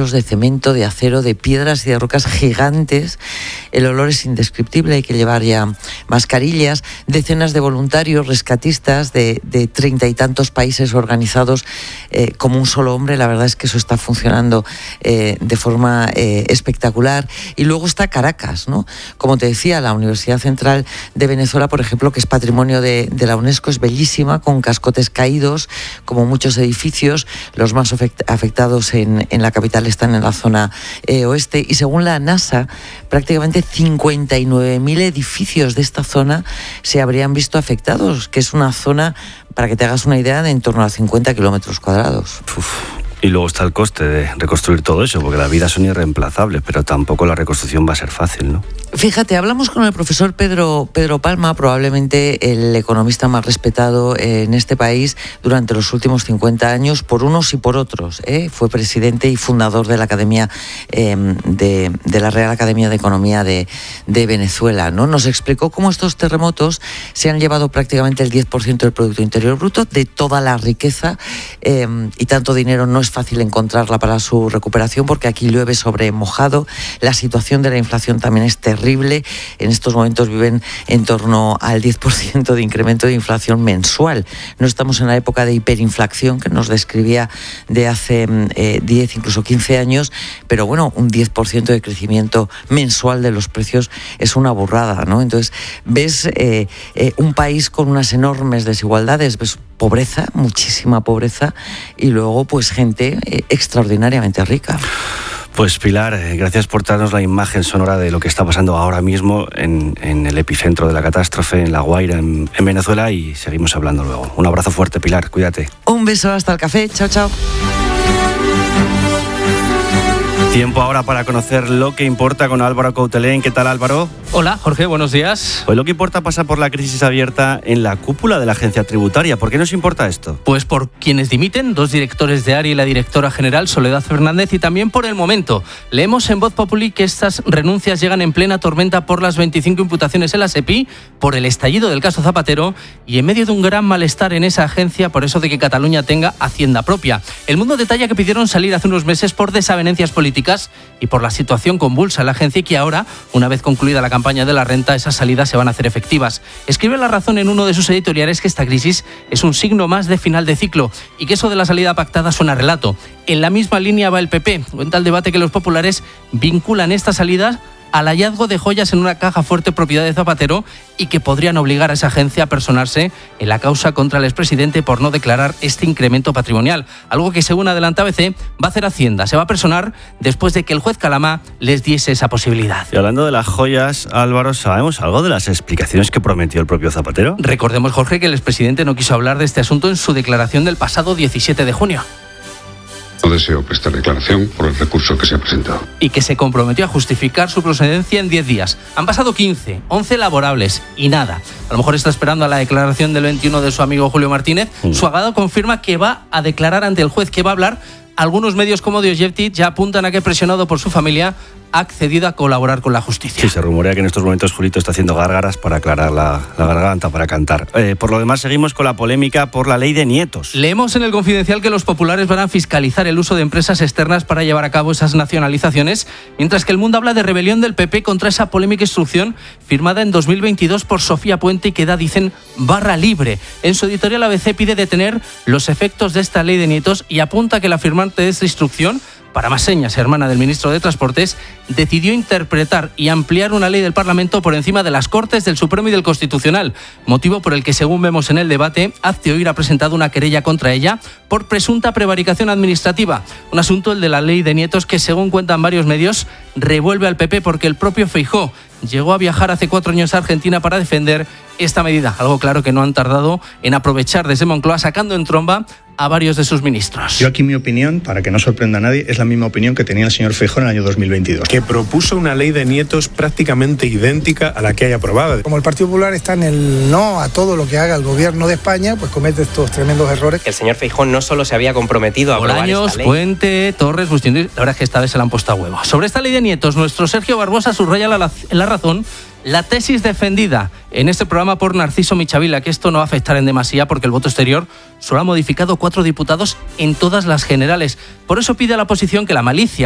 ladrillos, de cemento, de acero, de piedras y de rocas gigantes. El olor es indescriptible, hay que llevar ya mascarillas. Decenas de voluntarios rescatistas de 30 y tantos países organizados como un solo hombre. La verdad es que eso está funcionando de forma espectacular. Y luego está Caracas, ¿no? Como te decía, la Universidad Central de Venezuela, por ejemplo, que es patrimonio de la UNESCO, es bellísima, con cascotes caídos, como muchos edificios. Los más afectados en la capital están en la zona oeste, y según la NASA, prácticamente 59.000 edificios de esta zona se habrían visto afectados, que es una zona, para que te hagas una idea, de en torno a 50 kilómetros cuadrados. Y luego está el coste de reconstruir todo eso, porque las vidas son irreemplazables, pero tampoco la reconstrucción va a ser fácil, ¿no? Fíjate, hablamos con el profesor Pedro Palma, probablemente el economista más respetado en este país durante los últimos 50 años, por unos y por otros. Fue presidente y fundador de la Academia de la Real Academia de Economía de Venezuela, ¿no? Nos explicó cómo estos terremotos se han llevado prácticamente el 10% del Producto Interior Bruto, de toda la riqueza, y tanto dinero no es fácil encontrarla para su recuperación, porque aquí llueve sobre mojado. La situación de la inflación también es terrible. En estos momentos viven en torno al 10% de incremento de inflación mensual. No estamos en la época de hiperinflación que nos describía de hace 10, incluso 15 años, pero bueno, un 10% de crecimiento mensual de los precios es una burrada, ¿no? Entonces, ves un país con unas enormes desigualdades, ves pobreza, muchísima pobreza, y luego pues gente extraordinariamente rica. Pues Pilar, gracias por darnos la imagen sonora de lo que está pasando ahora mismo en el epicentro de la catástrofe, en La Guaira, en Venezuela, y seguimos hablando luego. Un abrazo fuerte, Pilar, cuídate. Un beso, hasta el café, chao, chao. Tiempo ahora para conocer lo que importa con Álvaro Coutelén. ¿Qué tal, Álvaro? Hola, Jorge, buenos días. Hoy lo que importa pasa por la crisis abierta en la cúpula de la agencia tributaria. ¿Por qué nos importa esto? Pues por quienes dimiten, 2 directores de área y la directora general, Soledad Fernández, y también por el momento. Leemos en Voz Populi que estas renuncias llegan en plena tormenta por las 25 imputaciones en la SEPI, por el estallido del caso Zapatero y en medio de un gran malestar en esa agencia por eso de que Cataluña tenga hacienda propia. El Mundo detalla que pidieron salir hace unos meses por desavenencias políticas y por la situación convulsa en la agencia, y que ahora, una vez concluida la campaña de la renta, esas salidas se van a hacer efectivas. Escribe La Razón en uno de sus editoriales que esta crisis es un signo más de final de ciclo y que eso de la salida pactada suena a relato. En la misma línea va el PP. Cuenta el debate que los populares vinculan esta salida al hallazgo de joyas en una caja fuerte propiedad de Zapatero y que podrían obligar a esa agencia a personarse en la causa contra el expresidente por no declarar este incremento patrimonial. Algo que, según adelanta ABC, va a hacer Hacienda. Se va a personar después de que el juez Calama les diese esa posibilidad. Y hablando de las joyas, Álvaro, ¿sabemos algo de las explicaciones que prometió el propio Zapatero? Recordemos, Jorge, que el expresidente no quiso hablar de este asunto en su declaración del pasado 17 de junio. No deseo prestar declaración por el recurso que se ha presentado. Y que se comprometió a justificar su procedencia en 10 días. Han pasado 15, 11 laborables y nada. A lo mejor está esperando a la declaración del 21 de su amigo Julio Martínez. Su abogado confirma que va a declarar ante el juez, que va a hablar. Algunos medios como Diojevti ya apuntan a que, presionado por su familia, ha accedido a colaborar con la justicia. Sí, se rumorea que en estos momentos Julito está haciendo gárgaras para aclarar la garganta, para cantar. Por lo demás, seguimos con la polémica por la ley de nietos. Leemos en El Confidencial que los populares van a fiscalizar el uso de empresas externas para llevar a cabo esas nacionalizaciones, mientras que El Mundo habla de rebelión del PP contra esa polémica instrucción firmada en 2022 por Sofía Puente y que da, dicen, barra libre. En su editorial, ABC pide detener los efectos de esta ley de nietos y apunta que la firmante de esta instrucción, para más señas, hermana del ministro de Transportes, decidió interpretar y ampliar una ley del Parlamento por encima de las Cortes, del Supremo y del Constitucional, motivo por el que, según vemos en el debate, Hazte Oír ha presentado una querella contra ella por presunta prevaricación administrativa. Un asunto, el de la ley de nietos, que, según cuentan varios medios, revuelve al PP porque el propio Feijóo llegó a viajar hace 4 años a Argentina para defender esta medida. Algo claro que no han tardado en aprovechar desde Moncloa, sacando en tromba a varios de sus ministros. Yo aquí mi opinión, para que no sorprenda a nadie, es la misma opinión que tenía el señor Feijóo en el año 2022. Que propuso una ley de nietos prácticamente idéntica a la que hay aprobada. Como el Partido Popular está en el no a todo lo que haga el gobierno de España, pues comete estos tremendos errores. El señor Feijóo no solo se había comprometido a aprobar esta ley. Puente, Torres, Bustinduy, la verdad es que esta vez se la han puesto a huevo. Sobre esta ley de nietos, nuestro Sergio Barbosa subraya en La Razón la tesis defendida en este programa por Narciso Michavila, que esto no va a afectar en demasía porque el voto exterior solo ha modificado 4 diputados en todas las generales. Por eso pide a la oposición que la malicia